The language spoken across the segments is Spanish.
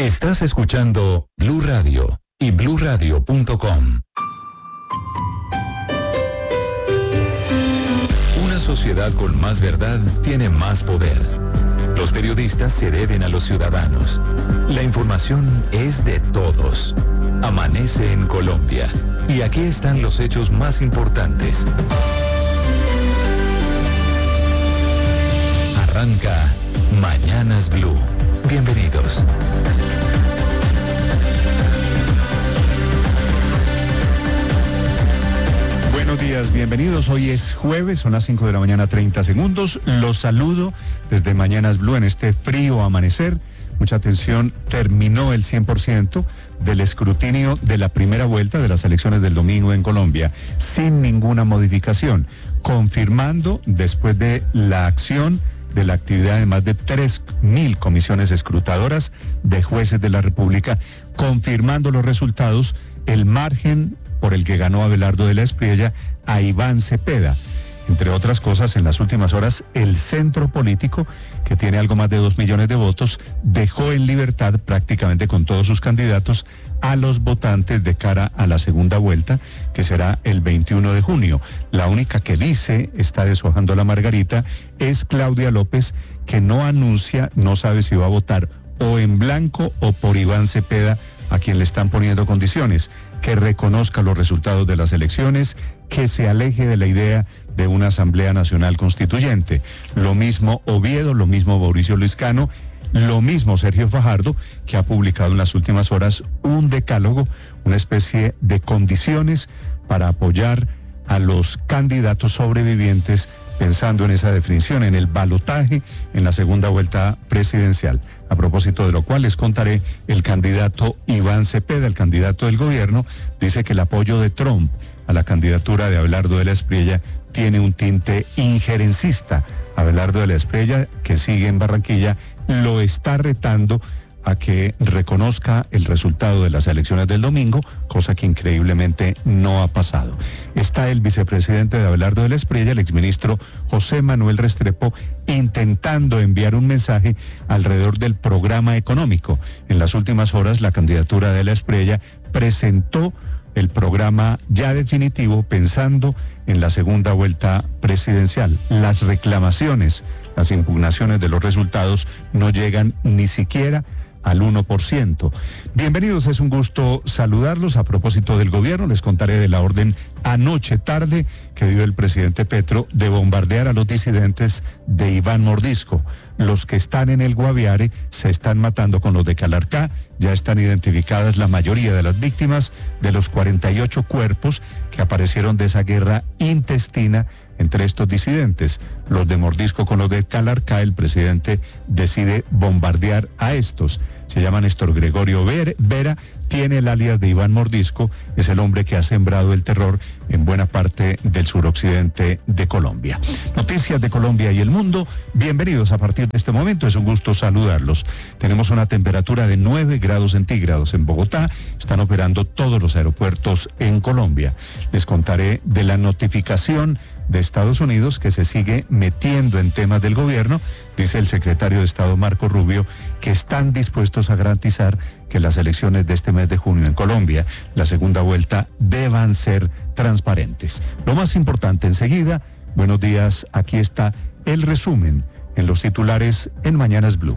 Estás escuchando Blue Radio y BlueRadio.com. Una sociedad con más verdad tiene más poder. Los periodistas se deben a los ciudadanos. La información es de todos. Amanece en Colombia. Y aquí están los hechos más importantes. Arranca Mañanas Blue. Bienvenidos. Buenos días, bienvenidos. Hoy es jueves, son las 5 de la mañana, 30 segundos. Los saludo desde Mañanas Blue en este frío amanecer. Mucha atención, terminó el 100% del escrutinio de la primera vuelta de las elecciones del domingo en Colombia, sin ninguna modificación, confirmando después de la acción de la actividad de más de 3.000 comisiones escrutadoras de jueces de la República, confirmando los resultados, el margen por el que ganó Abelardo de la Espriella a Iván Cepeda. Entre otras cosas, en las últimas horas, el centro político, que tiene algo más de 2 millones de votos, dejó en libertad prácticamente con todos sus candidatos a los votantes de cara a la segunda vuelta, que será el 21 de junio. La única que dice está deshojando la margarita es Claudia López, que no anuncia, no sabe si va a votar o en blanco o por Iván Cepeda, a quien le están poniendo condiciones, que reconozca los resultados de las elecciones, que se aleje de la idea de una Asamblea Nacional Constituyente. Lo mismo Oviedo, lo mismo Mauricio Liscano, lo mismo Sergio Fajardo, que ha publicado en las últimas horas un decálogo, una especie de condiciones para apoyar a los candidatos sobrevivientes, pensando en esa definición, en el balotaje en la segunda vuelta presidencial. A propósito de lo cual les contaré, el candidato Iván Cepeda, el candidato del gobierno, dice que el apoyo de Trump a la candidatura de Abelardo de la Espriella tiene un tinte injerencista. Abelardo de la Espriella, que sigue en Barranquilla, lo está retando a que reconozca el resultado de las elecciones del domingo, cosa que increíblemente no ha pasado. Está el vicepresidente de Abelardo de la Espriella, el exministro José Manuel Restrepo, intentando enviar un mensaje alrededor del programa económico. En las últimas horas, la candidatura de la Espriella presentó el programa ya definitivo pensando en la segunda vuelta presidencial. Las reclamaciones, las impugnaciones de los resultados no llegan ni siquiera al 1%. Bienvenidos, es un gusto saludarlos. A propósito del gobierno, les contaré de la orden anoche tarde que dio el presidente Petro de bombardear a los disidentes de Iván Mordisco. Los que están en el Guaviare se están matando con los de Calarcá. Ya están identificadas la mayoría de las víctimas de los 48 cuerpos que aparecieron de esa guerra intestina entre estos disidentes. Los de Mordisco con los de Calarcá, el presidente decide bombardear a estos. Se llama Néstor Gregorio Vera, tiene el alias de Iván Mordisco, es el hombre que ha sembrado el terror en buena parte del suroccidente de Colombia. Noticias de Colombia y el mundo, bienvenidos a partir de este momento, es un gusto saludarlos. Tenemos una temperatura de 9 grados centígrados en Bogotá, están operando todos los aeropuertos en Colombia. Les contaré de la notificación de Estados Unidos que se sigue metiendo en temas del gobierno. Dice el secretario de Estado Marco Rubio que están dispuestos a garantizar que las elecciones de este mes de junio en Colombia, la segunda vuelta, deban ser transparentes. Lo más importante enseguida, buenos días, aquí está el resumen en los titulares en Mañanas Blue.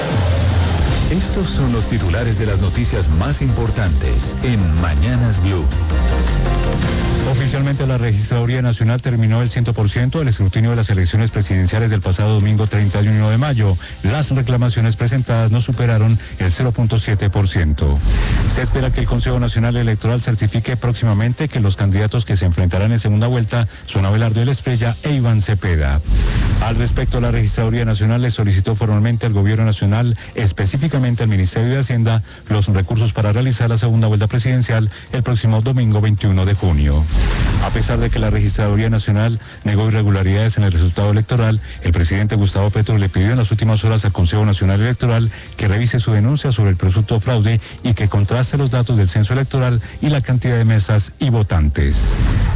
Estos son los titulares de las noticias más importantes en Mañanas Blue. Oficialmente la Registraduría Nacional terminó el 100% del escrutinio de las elecciones presidenciales del pasado domingo 31 de mayo. Las reclamaciones presentadas no superaron el 0.7%. Se espera que el Consejo Nacional Electoral certifique próximamente que los candidatos que se enfrentarán en segunda vuelta son Abelardo de la Espriella e Iván Cepeda. Al respecto, la Registraduría Nacional le solicitó formalmente al Gobierno Nacional, específicamente al Ministerio de Hacienda, los recursos para realizar la segunda vuelta presidencial el próximo domingo 21 de junio. A pesar de que la Registraduría Nacional negó irregularidades en el resultado electoral, el presidente Gustavo Petro le pidió en las últimas horas al Consejo Nacional Electoral que revise su denuncia sobre el presunto fraude y que contraste los datos del censo electoral y la cantidad de mesas y votantes.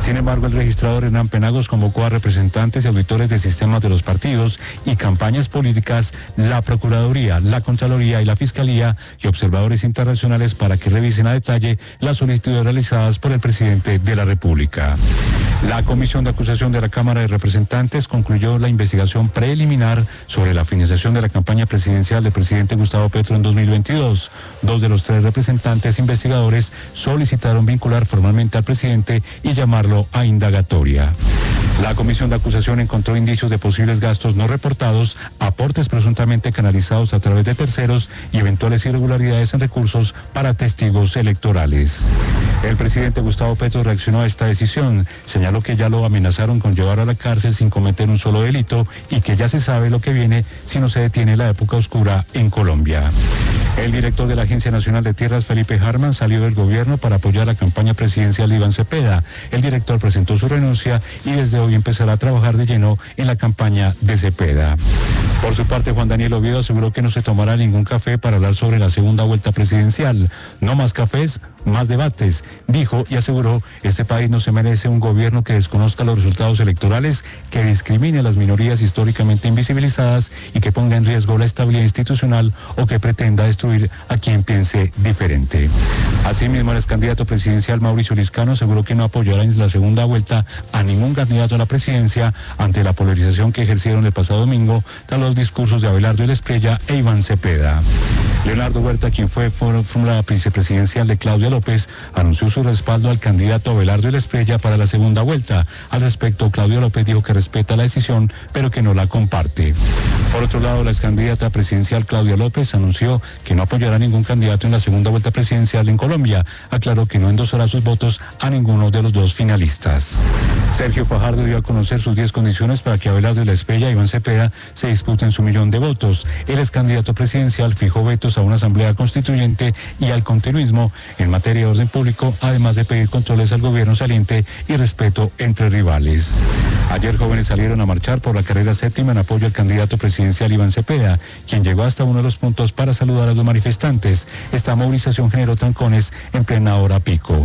Sin embargo, el registrador Hernán Penagos convocó a representantes y auditores de sistemas de los partidos y campañas políticas, la Procuraduría, la Contraloría y la Fiscalía y observadores internacionales para que revisen a detalle las solicitudes realizadas por el presidente de la República. La Comisión de Acusación de la Cámara de Representantes concluyó la investigación preliminar sobre la financiación de la campaña presidencial del presidente Gustavo Petro en 2022. 2 de los 3 representantes investigadores solicitaron vincular formalmente al presidente y llamarlo a indagatoria. La Comisión de Acusación encontró indicios de posibles gastos no reportados, aportes presuntamente canalizados a través de terceros y eventuales irregularidades en recursos para testigos electorales. El presidente Gustavo Petro reaccionó a esta decisión, señaló que ya lo amenazaron con llevar a la cárcel sin cometer un solo delito y que ya se sabe lo que viene si no se detiene la época oscura en Colombia. El director de la Agencia Nacional de Tierras, Felipe Harman, salió del gobierno para apoyar la campaña presidencial de Iván Cepeda. El director presentó su renuncia y desde hoy empezará a trabajar de lleno en la campaña de Cepeda. Por su parte, Juan Daniel Oviedo aseguró que no se tomará ningún café para hablar sobre la segunda vuelta presidencial. No más cafés, más debates, dijo y aseguró: este país no se merece un gobierno que desconozca los resultados electorales, que discrimine a las minorías históricamente invisibilizadas y que ponga en riesgo la estabilidad institucional o que pretenda destruir a quien piense diferente. Asimismo, el ex candidato presidencial Mauricio Liscano aseguró que no apoyará en la segunda vuelta a ningún candidato a la presidencia ante la polarización que ejercieron el pasado domingo tras los discursos de Abelardo Esprella e Iván Cepeda. Leonardo Huerta, quien fue la vicepresidencial de Claudia López, anunció su respaldo al candidato Abelardo Esprella para la segunda vuelta. Al respecto, Claudia López dijo que respeta la decisión, pero que no la comparte. Por otro lado, la ex candidata presidencial Claudia López anunció que no apoyará a ningún candidato en la segunda vuelta presidencial en Colombia. Aclaró que no endosará sus votos a ninguno de los 2 finalistas. Sergio Fajardo dio a conocer sus 10 condiciones para que Abelardo Esprella y Iván Cepeda se disputen su 1.000.000 de votos. El ex candidato presidencial fijó vetos a una asamblea constituyente y al continuismo en materia de orden público, además de pedir controles al gobierno saliente y respeto entre rivales. Ayer jóvenes salieron a marchar por la carrera 7ª en apoyo al candidato presidencial Iván Cepeda, quien llegó hasta uno de los puntos para saludar a los manifestantes. Esta movilización generó trancones en plena hora pico.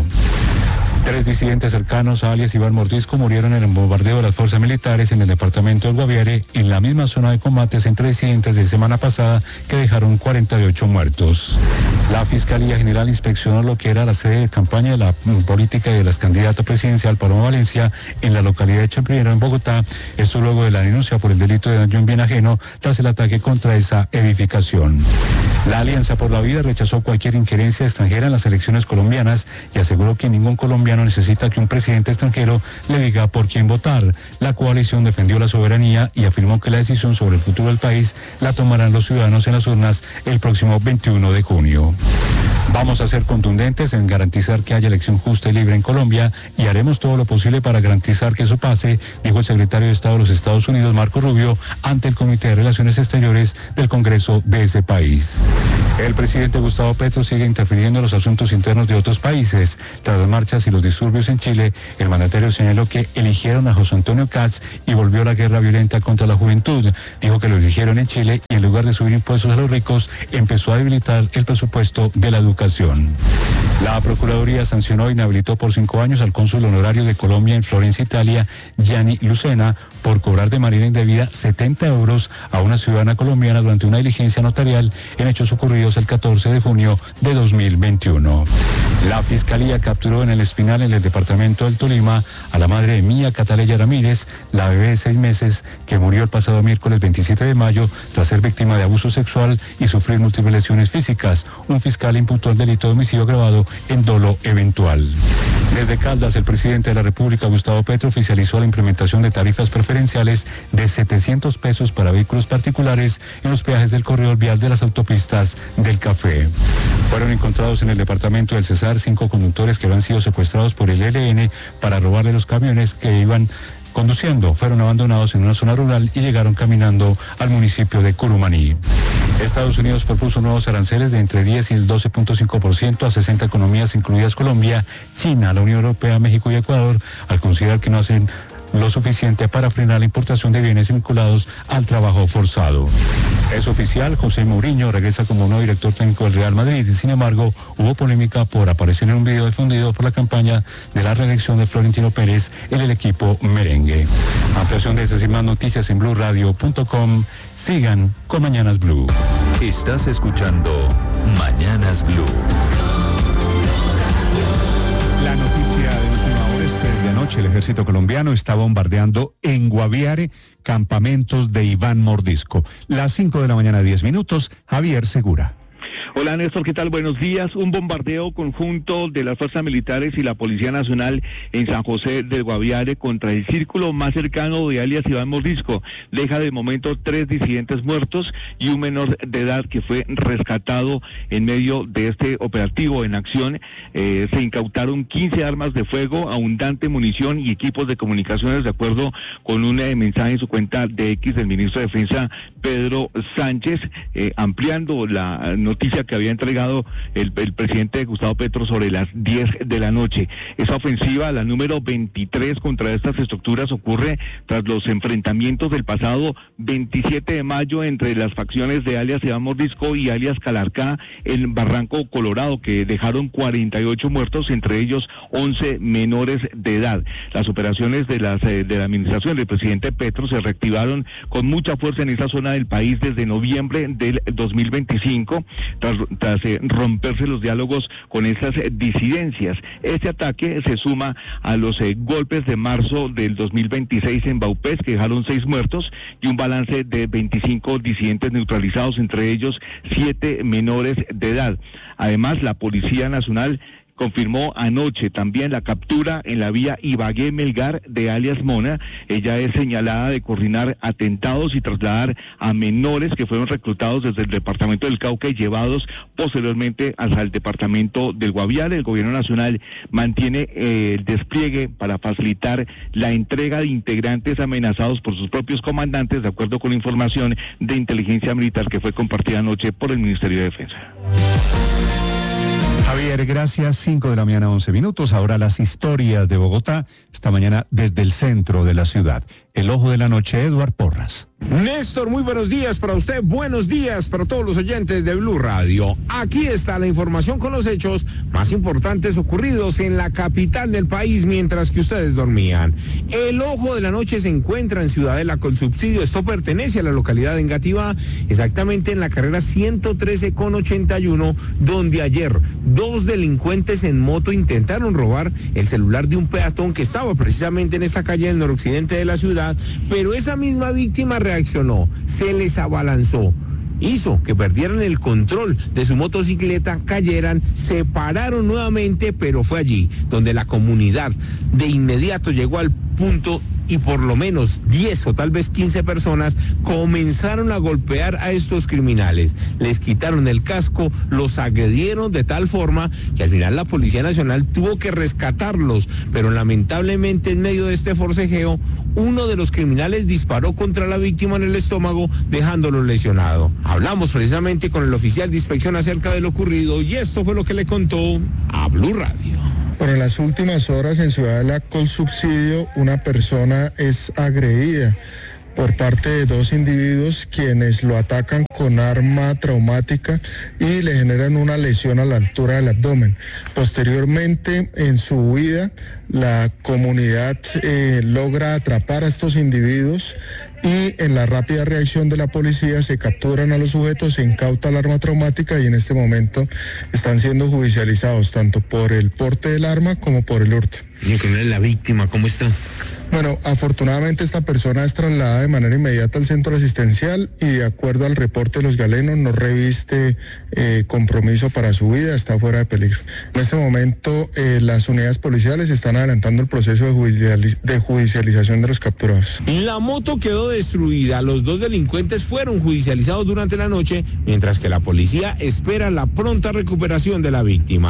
3 disidentes cercanos a alias Iván Mordisco murieron en el bombardeo de las fuerzas militares en el departamento del Guaviare, en la misma zona de combates entre disidentes de semana pasada que dejaron 48 muertos. La Fiscalía General inspeccionó lo que era la sede de campaña de la política de las candidatas presidencial Paloma Valencia en la localidad de Chapinero, en Bogotá. Esto luego de la denuncia por el delito de daño en bien ajeno tras el ataque contra esa edificación. La Alianza por la Vida rechazó cualquier injerencia extranjera en las elecciones colombianas y aseguró que ningún colombiano necesita que un presidente extranjero le diga por quién votar. La coalición defendió la soberanía y afirmó que la decisión sobre el futuro del país la tomarán los ciudadanos en las urnas el próximo 21 de junio. Vamos a ser contundentes en garantizar que haya elección justa y libre en Colombia y haremos todo lo posible para garantizar que eso pase, dijo el secretario de Estado de los Estados Unidos, Marco Rubio, ante el Comité de Relaciones Exteriores del Congreso de ese país. El presidente Gustavo Petro sigue interfiriendo en los asuntos internos de otros países. Tras las marchas y los disturbios en Chile, el mandatario señaló que eligieron a José Antonio Kats y volvió la guerra violenta contra la juventud. Dijo que lo eligieron en Chile y en lugar de subir impuestos a los ricos, empezó a debilitar el presupuesto de la educación. La Procuraduría sancionó e inhabilitó por 5 años al cónsul honorario de Colombia en Florencia, Italia, Gianni Lucena, por cobrar de manera indebida 70 euros a una ciudadana colombiana durante una diligencia notarial en hechos ocurridos el 14 de junio de 2021. La Fiscalía capturó en El Espinal, en el departamento del Tolima, a la madre de Mía Cataleya Ramírez, la bebé de 6 meses, que murió el pasado miércoles 27 de mayo tras ser víctima de abuso sexual y sufrir múltiples lesiones físicas. Un fiscal imputó el delito de homicidio agravado en dolo eventual. Desde Caldas, el presidente de la República, Gustavo Petro, oficializó la implementación de tarifas preferenciales de 700 pesos para vehículos particulares en los peajes del corredor vial de las autopistas del Café. Fueron encontrados en el departamento del Cesar 5 conductores que habían sido secuestrados por el ELN para robarle los camiones que iban conduciendo. Fueron abandonados en una zona rural y llegaron caminando al municipio de Curumaní. Estados Unidos propuso nuevos aranceles de entre 10 y el 12.5% a 60 economías, incluidas Colombia, China, la Unión Europea, México y Ecuador, al considerar que no hacen lo suficiente para frenar la importación de bienes vinculados al trabajo forzado. Es oficial, José Mourinho regresa como nuevo director técnico del Real Madrid. Sin embargo, hubo polémica por aparecer en un video difundido por la campaña de la reelección de Florentino Pérez en el equipo merengue. Ampliación de estas y más noticias en blueradio.com. Sigan con Mañanas Blue. Estás escuchando Mañanas Blue. La noticia de última hora es que de anoche el ejército colombiano está bombardeando en Guaviare campamentos de Iván Mordisco. Las 5 de la mañana, 10 minutos. Javier Segura. Hola Néstor, ¿qué tal? Buenos días. Un bombardeo conjunto de las fuerzas militares y la Policía Nacional en San José del Guaviare contra el círculo más cercano de alias Iván Mordisco. Deja de momento 3 disidentes muertos y un menor de edad que fue rescatado en medio de este operativo en acción. Se incautaron 15 armas de fuego, abundante munición y equipos de comunicaciones, de acuerdo con un mensaje en su cuenta de X del ministro de Defensa, Pedro Sánchez, ampliando la noticia que había entregado el presidente Gustavo Petro sobre las 10 de la noche. Esa ofensiva, la número 23 contra estas estructuras, ocurre tras los enfrentamientos del pasado 27 de mayo entre las facciones de alias Iván Mordisco y alias Calarcá en Barranco Colorado, que dejaron 48 muertos, entre ellos 11 menores de edad. Las operaciones de la administración del presidente Petro se reactivaron con mucha fuerza en esa zona del país desde noviembre del 2025, tras romperse los diálogos con esas disidencias. Este ataque se suma a los golpes de marzo del 2026 en Vaupés, que dejaron 6 muertos y un balance de 25 disidentes neutralizados, entre ellos 7 menores de edad. Además, la Policía Nacional confirmó anoche también la captura en la vía Ibagué-Melgar de alias Mona. Ella es señalada de coordinar atentados y trasladar a menores que fueron reclutados desde el departamento del Cauca y llevados posteriormente hasta el departamento del Guaviare. El gobierno nacional mantiene el despliegue para facilitar la entrega de integrantes amenazados por sus propios comandantes, de acuerdo con información de inteligencia militar que fue compartida anoche por el Ministerio de Defensa. Javier, gracias. 5 de la mañana, 11 minutos. Ahora las historias de Bogotá, esta mañana desde el centro de la ciudad. El ojo de la noche, Eduard Porras. Néstor, muy buenos días para usted, buenos días para todos los oyentes de Blue Radio. Aquí está la información con los hechos más importantes ocurridos en la capital del país mientras que ustedes dormían. El ojo de la noche se encuentra en Ciudadela con subsidio. Esto pertenece a la localidad de Engativá, exactamente en la carrera 113 con 81, donde ayer 2 delincuentes en moto intentaron robar el celular de un peatón que estaba precisamente en esta calle del noroccidente de la ciudad, pero esa misma víctima reaccionó, se les abalanzó, hizo que perdieran el control de su motocicleta, cayeran, se pararon nuevamente, pero fue allí donde la comunidad de inmediato llegó al punto y por lo menos 10 o tal vez 15 personas comenzaron a golpear a estos criminales. Les quitaron el casco, los agredieron de tal forma que al final la Policía Nacional tuvo que rescatarlos, pero lamentablemente en medio de este forcejeo, uno de los criminales disparó contra la víctima en el estómago, dejándolo lesionado. Hablamos precisamente con el oficial de inspección acerca de lo ocurrido y esto fue lo que le contó a Blue Radio. Bueno, en las últimas horas en Ciudadela con subsidio, una persona es agredida por parte de 2 individuos quienes lo atacan con arma traumática y le generan una lesión a la altura del abdomen. Posteriormente, en su huida, la comunidad logra atrapar a estos individuos y en la rápida reacción de la policía se capturan a los sujetos, se incauta el arma traumática y en este momento están siendo judicializados tanto por el porte del arma como por el hurto. La víctima, ¿cómo está? Bueno, afortunadamente esta persona es trasladada de manera inmediata al centro asistencial y de acuerdo al reporte de los galenos no reviste compromiso para su vida, está fuera de peligro. En este momento las unidades policiales están adelantando el proceso de judicialización de los capturados. La moto quedó destruida, los 2 delincuentes fueron judicializados durante la noche, mientras que la policía espera la pronta recuperación de la víctima.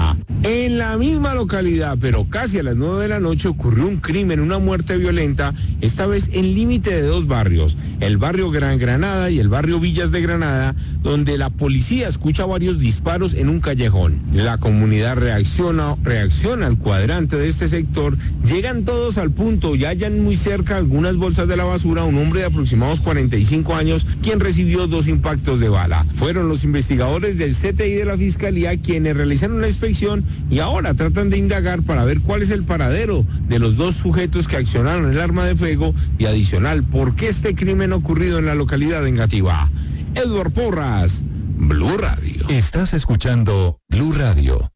En la misma localidad, pero casi a las 9 de la noche, ocurrió un crimen, una muerte violenta, esta vez en límite de dos barrios, el barrio Gran Granada y el barrio Villas de Granada, donde la policía escucha varios disparos en un callejón. La comunidad reacciona al cuadrante de este sector, llegan todos al punto y hallan muy cerca algunas bolsas de la basura un hombre de aproximados 45 años, quien recibió 2 impactos de bala. Fueron los investigadores del CTI de la Fiscalía quienes realizaron la inspección y ahora tratan de indagar para ver cuál es el paradero de los 2 sujetos que accionaron el arma de fuego y adicional, por qué este crimen ocurrido en la localidad de Engativá. Edward Porras, Blue Radio. Estás escuchando Blue Radio.